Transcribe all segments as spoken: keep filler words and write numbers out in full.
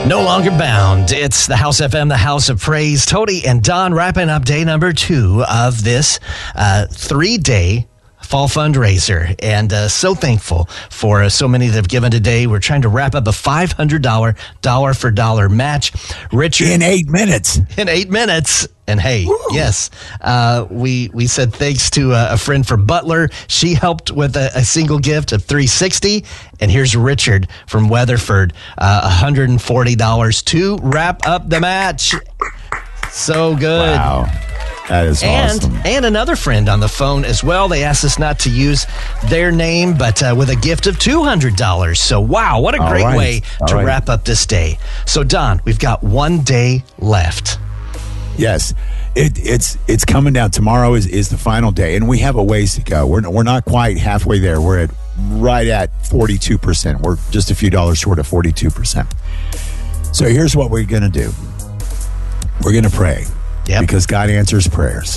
No longer bound. It's the House F M, the House of Praise. Tony and Don wrapping up day number two of this uh, three-day fall fundraiser, and uh, so thankful for uh, so many that have given today. We're trying to wrap up a five hundred dollars dollar for dollar match. Richard, in eight minutes. In eight minutes. And hey, Woo. yes, uh, we we said thanks to uh, a friend from Butler. She helped with a, a single gift of three hundred sixty dollars. And here's Richard from Weatherford, uh, one hundred forty dollars to wrap up the match. So good. Wow. That is and, awesome. And another friend on the phone as well. They asked us not to use their name, but uh, with a gift of two hundred dollars. So, wow, what a All great right. way All to right. wrap up this day. So, Don, we've got one day left. Yes, it, it's it's coming down. Tomorrow is, is the final day, and we have a ways to go. We're we're not quite halfway there. We're at right at forty-two percent. We're just a few dollars short of forty-two percent. So here's what we're going to do. We're going to pray Yep. because God answers prayers.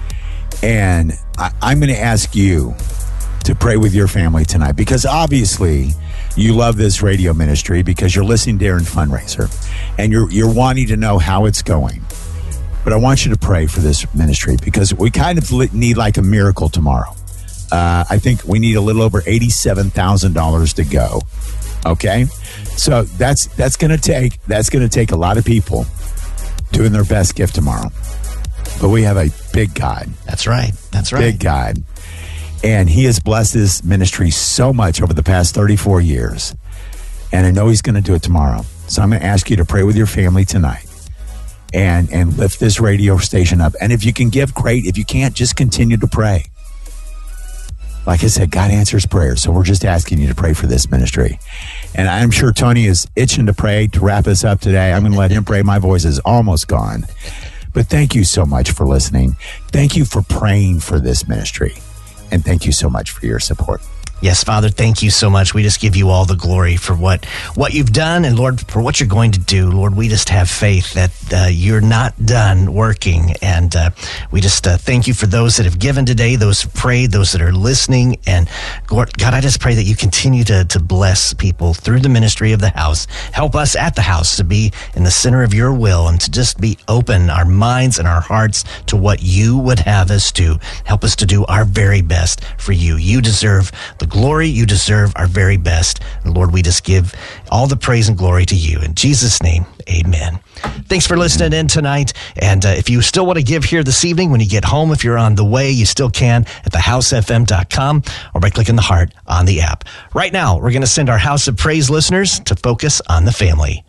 And I, I'm going to ask you to pray with your family tonight, because obviously you love this radio ministry because you're listening to Darren Fundraiser and you're you're wanting to know how it's going. But I want you to pray for this ministry because we kind of need like a miracle tomorrow. Uh, I think we need a little over eighty-seven thousand dollars to go. Okay, so that's that's going to take that's going to take a lot of people doing their best gift tomorrow. But we have a big God. That's right. That's right. Big God, and He has blessed this ministry so much over the past thirty-four years, and I know He's going to do it tomorrow. So I'm going to ask you to pray with your family tonight. And and lift this radio station up. And if you can give, great. If you can't, just continue to pray. Like I said, God answers prayers. So we're just asking you to pray for this ministry. And I'm sure Tony is itching to pray to wrap us up today. I'm going to let him pray. My voice is almost gone. But thank you so much for listening. Thank you for praying for this ministry. And thank you so much for your support. Yes, Father, thank you so much. We just give you all the glory for what, what you've done, and Lord, for what you're going to do. Lord, we just have faith that uh, you're not done working, and uh, we just uh, thank you for those that have given today, those who prayed, those that are listening, and Lord, God, I just pray that you continue to, to bless people through the ministry of the house. Help us at the house to be in the center of your will and to just be open, our minds and our hearts, to what you would have us do. Help us to do our very best for you. You deserve the glory. You deserve our very best. And Lord, we just give all the praise and glory to you. In Jesus' name, amen. Thanks for listening in tonight. And uh, if you still want to give here this evening, when you get home, if you're on the way, you still can at the house f m dot com or by clicking the heart on the app. Right now, we're going to send our House of Praise listeners to focus on the family.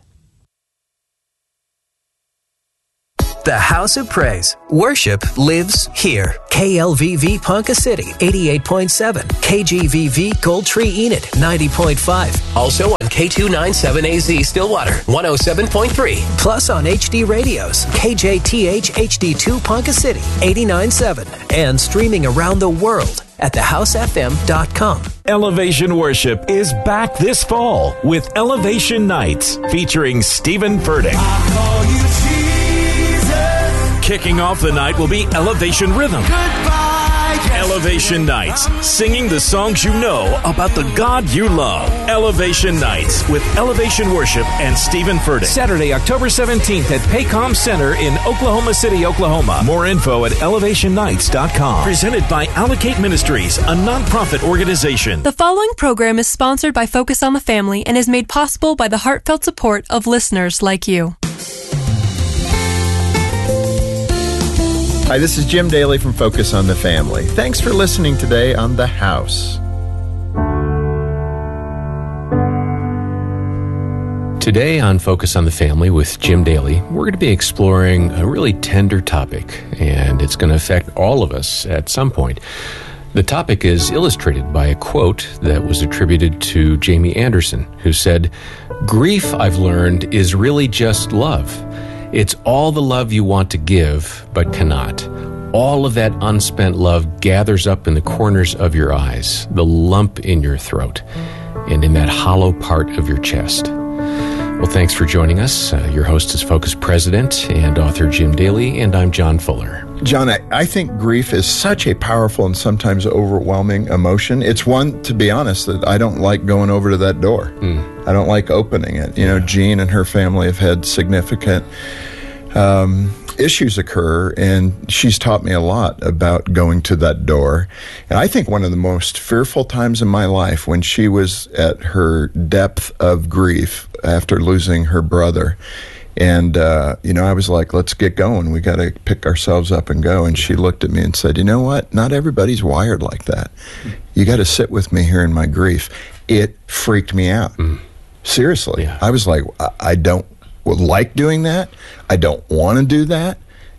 The House of Praise. Worship lives here. K L V V Ponca City, eighty-eight point seven. K G V V Gold Tree Enid, ninety point five. Also on K two ninety-seven A Z Stillwater, one oh seven point three. Plus on H D Radios, K J T H H D two Ponca City, eighty-nine point seven. And streaming around the world at the house f m dot com. Elevation Worship is back this fall with Elevation Nights featuring Stephen Furtick. Kicking off the night will be Elevation Rhythm. Goodbye, Elevation Nights, singing the songs you know about the God you love. Elevation Nights with Elevation Worship and Stephen Furtick. Saturday, October seventeenth at Paycom Center in Oklahoma City, Oklahoma. More info at elevation nights dot com. Presented by Allocate Ministries, a nonprofit organization. The following program is sponsored by Focus on the Family and is made possible by the heartfelt support of listeners like you. Hi, this is Jim Daly from Focus on the Family. Thanks for listening today on The House. Today on Focus on the Family with Jim Daly, we're going to be exploring a really tender topic, and it's going to affect all of us at some point. The topic is illustrated by a quote that was attributed to Jamie Anderson, who said, "Grief, I've learned, is really just love. It's all the love you want to give, but cannot. All of that unspent love gathers up in the corners of your eyes, the lump in your throat, and in that hollow part of your chest." Well, thanks for joining us. Uh, your host is Focus President and author Jim Daly, and I'm John Fuller. John, I, I think grief is such a powerful and sometimes overwhelming emotion. It's one, to be honest, that I don't like going over to that door. Mm. I don't like opening it. You know, Jean and her family have had significant um, issues occur, and she's taught me a lot about going to that door. And I think one of the most fearful times in my life, when she was at her depth of grief after losing her brother. And, uh, you know, I was like, let's get going. We got to pick ourselves up and go. And she looked at me and said, you know what? Not everybody's wired like that. You got to sit with me here in my grief. It freaked me out. Mm. Seriously. Yeah. I was like, I don't like doing that. I don't want to do that.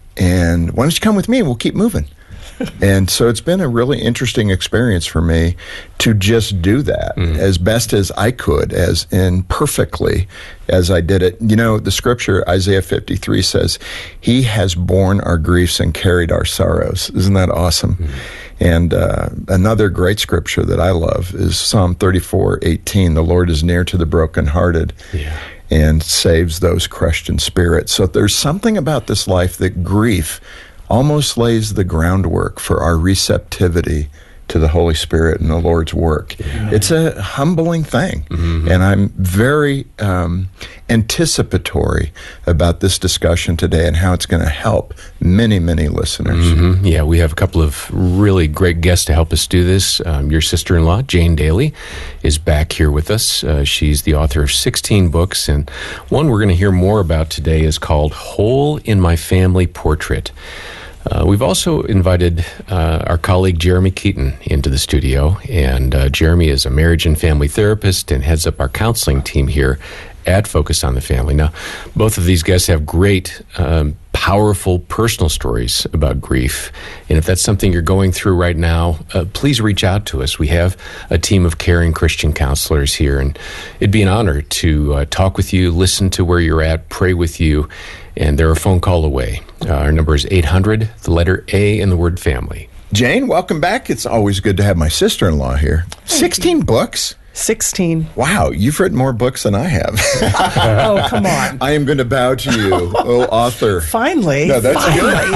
And why don't you come with me and we'll keep moving? And so it's been a really interesting experience for me to just do that mm. as best as I could, as imperfectly as I did it. You know, the scripture, Isaiah fifty-three says, he has borne our griefs and carried our sorrows. Isn't that awesome? Mm. And uh, another great scripture that I love is Psalm thirty-four eighteen. The Lord is near to the brokenhearted. Yeah. And saves those crushed in spirit. So there's something about this life that grief almost lays the groundwork for our receptivity to the Holy Spirit and the Lord's work. Yeah. It's a humbling thing. Mm-hmm. And I'm very um, anticipatory about this discussion today and how it's going to help many, many listeners. Mm-hmm. Yeah, we have a couple of really great guests to help us do this. Um, your sister-in-law, Jane Dailey, is back here with us. Uh, she's the author of sixteen books, and one we're going to hear more about today is called Hole in My Family Portrait. Uh, we've also invited uh, our colleague Jeremy Keaton into the studio, and uh, Jeremy is a marriage and family therapist and heads up our counseling team here at Focus on the Family. Now, both of these guests have great, um, powerful personal stories about grief, and if that's something you're going through right now, uh, please reach out to us. We have a team of caring Christian counselors here, and it'd be an honor to uh, talk with you, listen to where you're at, pray with you, and they're a phone call away. Uh, our number is eight hundred, the letter A, and the word family. Jane, welcome back. It's always good to have my sister-in-law here. sixteen books? sixteen. Wow, you've written more books than I have. Oh, come on. I am going to bow to you, oh author. Finally. No, that's Finally.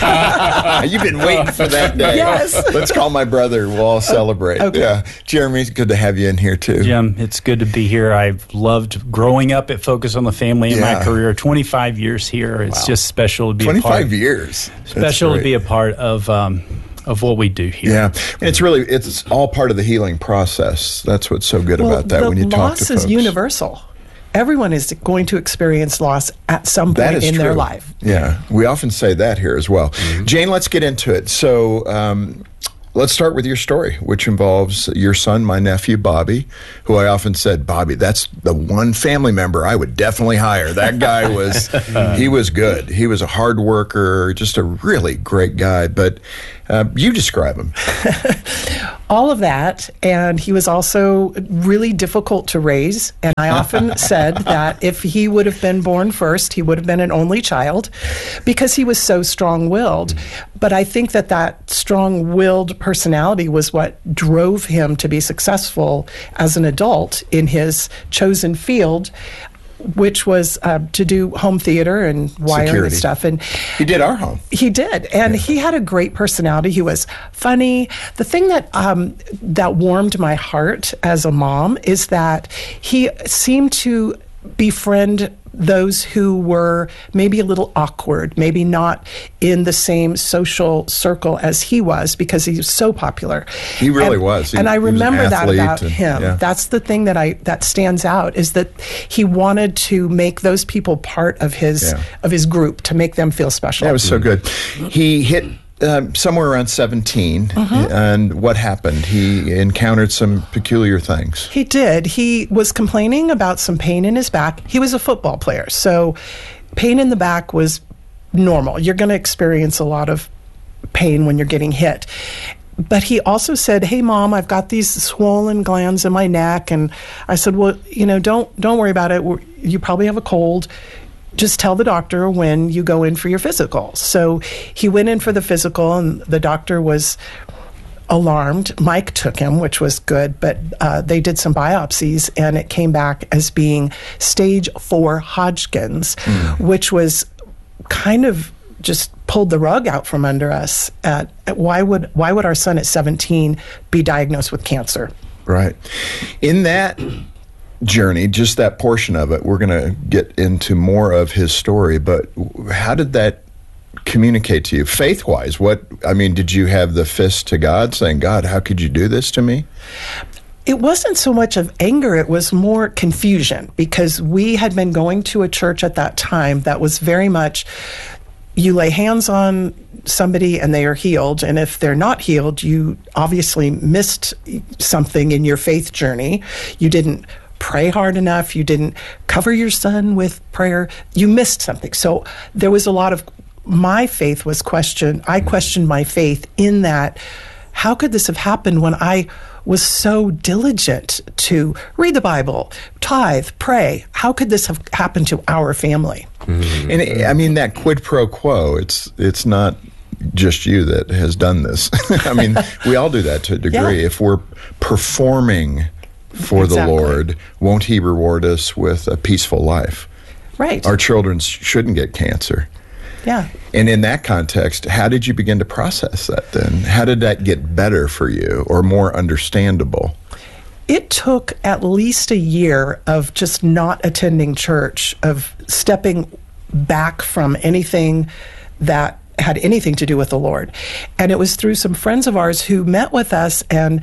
good. You've been waiting for that day. Yes. Let's call my brother. We'll all celebrate. Okay. Yeah. Jeremy, it's good to have you in here, too. Jim, it's good to be here. I've loved growing up at Focus on the Family in Yeah. my career. twenty-five years here. It's Wow. just special to be a twenty-five part. years. Special to be a part of um, of what we do here. Yeah, and it's really, it's all part of the healing process. That's what's so good Well, about that the when you talk to loss folks. is universal. Everyone is going to experience loss at some That point is in true. their life. Yeah, we often say that here as well. Mm-hmm. Jane, let's get into it. So, um, let's start with your story, which involves your son, my nephew, Bobby, who I often said, Bobby, that's the one family member I would definitely hire. That guy was, he was good. He was a hard worker, just a really great guy. But uh, you describe him. All of that, and he was also really difficult to raise. And I often said that if he would have been born first, he would have been an only child because he was so strong-willed. But I think that that strong-willed personality was what drove him to be successful as an adult in his chosen field, which was uh, to do home theater and wiring Security. and stuff. And He did our home. he did, and yeah. he had a great personality. He was funny. The thing that um, that warmed my heart as a mom is that he seemed to befriend those who were maybe a little awkward, maybe not in the same social circle as he was, because he was so popular. He really and, was. He, and I he was an remember that athlete about and, him. yeah. That's the thing that I that stands out, is that he wanted to make those people part of his Yeah. of his group, to make them feel special. That was so good. He hit um, somewhere around seventeen, Mhm. and what happened? He encountered some peculiar things. He did. He was complaining about some pain in his back. He was a football player, so pain in the back was normal. You're going to experience a lot of pain when you're getting hit. But he also said, "Hey, Mom, I've got these swollen glands in my neck." And I said, "Well, you know, don't don't worry about it. We're, you probably have a cold. Just tell the doctor when you go in for your physical." So he went in for the physical, and the doctor was alarmed. Mike took him, which was good, but uh, they did some biopsies, and it came back as being stage four Hodgkin's, mm. which was kind of just pulled the rug out from under us. At, at why would why would our son at seventeen be diagnosed with cancer? Right. In that journey, just that portion of it, we're going to get into more of his story, but how did that communicate to you faith-wise? What, I mean, did you have the fist to God saying, God, how could you do this to me? It wasn't so much of anger, it was more confusion, because we had been going to a church at that time that was very much, you lay hands on somebody and they are healed, and if they're not healed, you obviously missed something in your faith journey. You didn't pray hard enough, you didn't cover your son with prayer, you missed something. So there was a lot of, my faith was questioned. I questioned my faith in that, how could this have happened when I was so diligent to read the Bible, tithe, pray? How could this have happened to our family? Mm-hmm. And it, I mean, that quid pro quo, it's it's not just you that has done this. I mean, we all do that to a degree. Yeah. If we're performing for Exactly. the Lord, won't He reward us with a peaceful life? Right. Our children shouldn't get cancer. Yeah. And in that context, how did you begin to process that then? How did that get better for you or more understandable? It took at least a year of just not attending church, of stepping back from anything that had anything to do with the Lord. And it was through some friends of ours who met with us and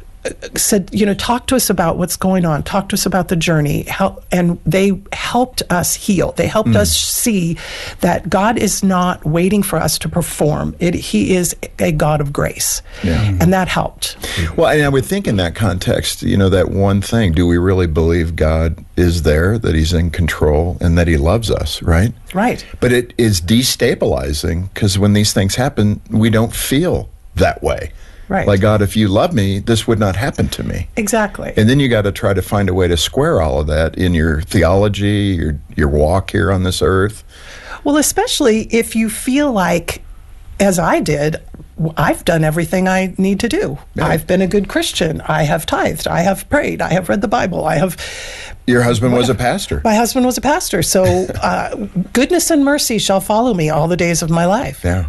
said, you know, talk to us about what's going on. Talk to us about the journey. Help, and they helped us heal. They helped mm. us see that God is not waiting for us to perform. It, he is a God of grace. Yeah. And that helped. Well, and I would think in that context, you know, that one thing, do we really believe God is there, that He's in control, and that He loves us, right? Right. But it is destabilizing because when these things happen, we don't feel that way. Right. Like, God, if you love me, this would not happen to me. Exactly. And then you got to try to find a way to square all of that in your theology, your your walk here on this earth. Well, especially if you feel like, as I did, I've done everything I need to do. Yeah. I've been a good Christian. I have tithed. I have prayed. I have read the Bible. I have... Your husband whatever. was a pastor. My husband was a pastor. So uh, goodness and mercy shall follow me all the days of my life. Yeah.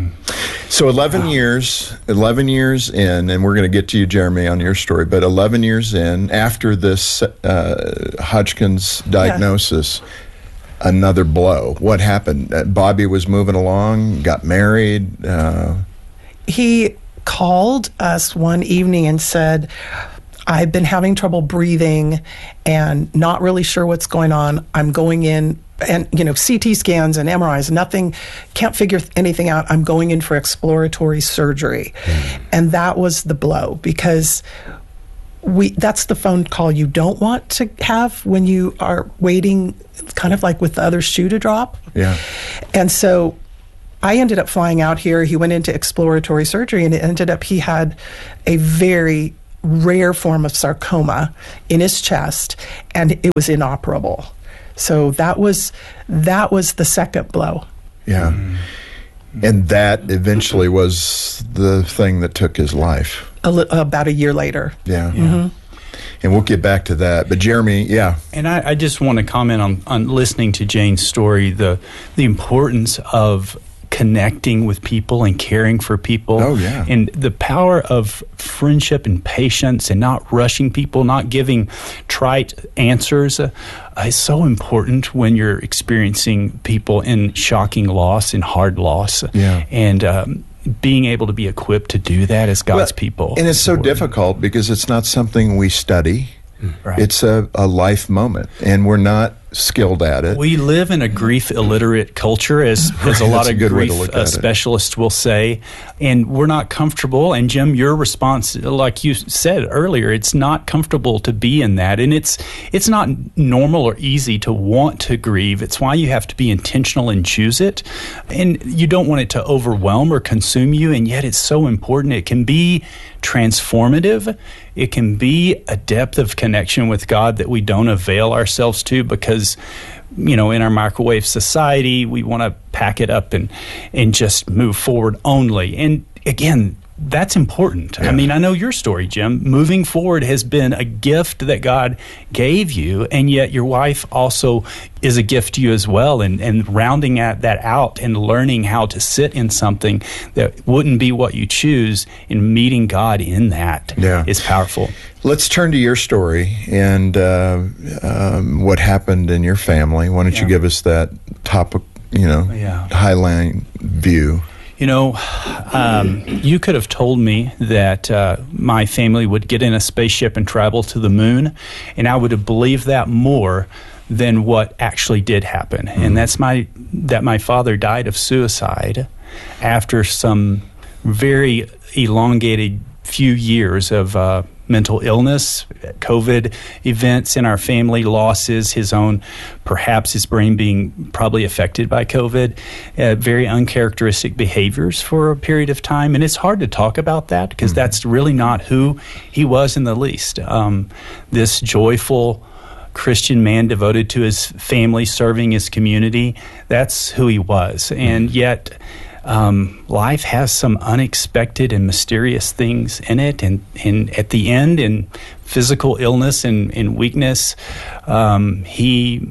So eleven wow. years, eleven years in, and we're going to get to you, Jeremy, on your story, but eleven years in, after this uh, Hodgkin's diagnosis, yeah. another blow. What happened? Uh, Bobby was moving along, got married. Uh, he called us one evening and said, I've been having trouble breathing and not really sure what's going on. I'm going in, and, you know, C T scans and M R Is, nothing, can't figure anything out. I'm going in for exploratory surgery. Mm. And that was the blow, because we that's the phone call you don't want to have when you are waiting, kind of like with the other shoe to drop. Yeah. And so I ended up flying out here. He went into exploratory surgery, and it ended up he had a very rare form of sarcoma in his chest, and it was inoperable. So that was that was the second blow. Yeah. Mm-hmm. And that eventually was the thing that took his life. A li- about a year later. Yeah. yeah. Mm-hmm. And we'll get back to that. But Jeremy, yeah. And I, I just want to comment on, on listening to Jane's story, the the importance of connecting with people and caring for people. Oh, yeah. And the power of friendship and patience and not rushing people, not giving trite answers uh, is so important when you're experiencing people in shocking loss and hard loss. Yeah. And um, being able to be equipped to do that as God's well, people. And it's so important. Difficult because it's not something we study. Right. It's a, a life moment, and we're not skilled at it. We live in a grief illiterate culture, as, as a lot a of good grief way to look uh, at specialists it. will say, and we're not comfortable. And Jim, your response, like you said earlier, it's not comfortable to be in that, and it's it's not normal or easy to want to grieve. It's why you have to be intentional and choose it, and you don't want it to overwhelm or consume you, and yet it's so important. It can be transformative. It can be a depth of connection with God that we don't avail ourselves to because, you know, in our microwave society, we want to pack it up and, and just move forward only. And again, that's important. Yeah. I mean, I know your story, Jim. Moving forward has been a gift that God gave you, and yet your wife also is a gift to you as well. And, and rounding at that out and learning how to sit in something that wouldn't be what you choose and meeting God in that yeah. is powerful. Let's turn to your story and uh, um, what happened in your family. Why don't Yeah. you give us that top, you know, Yeah. highline view? You know, um, you could have told me that uh, my family would get in a spaceship and travel to the moon, and I would have believed that more than what actually did happen. Mm-hmm. And that's my that my father died of suicide after some very elongated few years of uh, mental illness, COVID events in our family, losses, his own, perhaps his brain being probably affected by COVID, uh, very uncharacteristic behaviors for a period of time. And it's hard to talk about that because mm-hmm. that's really not who he was in the least. Um, this joyful Christian man devoted to his family, serving his community, that's who he was. And yet Um, life has some unexpected and mysterious things in it, and, and at the end, in physical illness and, and weakness, um, he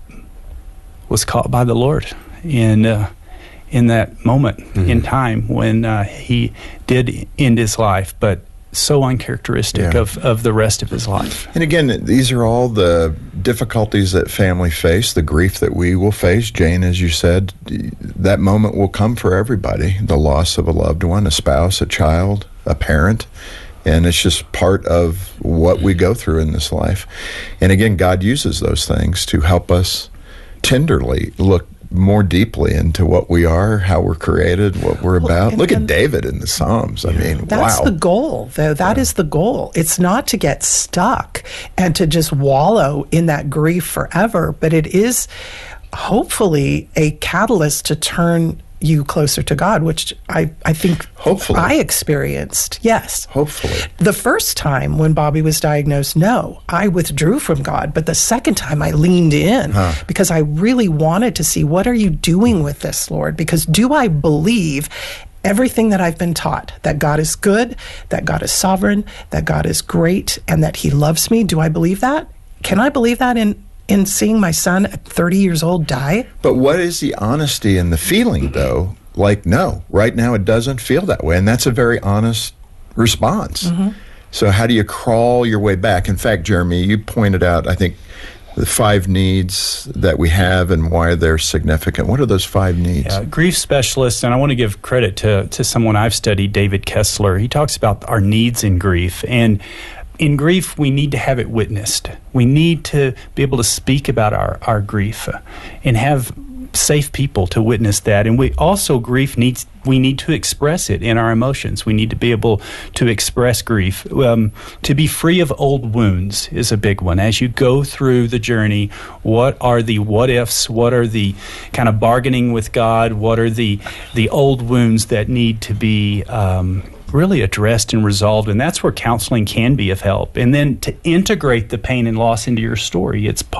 was caught by the Lord in uh, in that moment mm-hmm. in time when uh, he did end his life, but so uncharacteristic yeah. of, of the rest of his life. And again, these are all the difficulties that family face, the grief that we will face. Jane, as you said, that moment will come for everybody, the loss of a loved one, a spouse, a child, a parent. And it's just part of what we go through in this life. And again, God uses those things to help us tenderly look more deeply into what we are, how we're created, what we're well, about. and, Look and at David in the Psalms. I mean, that's wow. the goal, though. That yeah. is the goal. It's not to get stuck and to just wallow in that grief forever, but it is hopefully a catalyst to turn you closer to God, which I, I think hopefully I experienced. Yes. Hopefully. The first time when Bobby was diagnosed, no, I withdrew from God. But the second time I leaned in huh. because I really wanted to see, what are you doing with this, Lord? Because do I believe everything that I've been taught, that God is good, that God is sovereign, that God is great, and that he loves me? Do I believe that? Can I believe that in in seeing my son at thirty years old die? But what is the honesty and the feeling, though? Like, no, right now it doesn't feel that way. And that's a very honest response. Mm-hmm. So how do you crawl your way back? In fact, Jeremy, you pointed out, I think, the five needs that we have and why they're significant. What are those five needs? Yeah, grief specialists, and I want to give credit to, to someone I've studied, David Kessler. He talks about our needs in grief. And in grief, we need to have it witnessed. We need to be able to speak about our, our grief and have safe people to witness that. And we also, grief needs, we need to express it in our emotions. We need to be able to express grief. Um, to be free of old wounds is a big one. As you go through the journey, what are the what ifs? What are the kind of bargaining with God? What are the, the old wounds that need to be um, really addressed and resolved? And that's where counseling can be of help. And then to integrate the pain and loss into your story. It's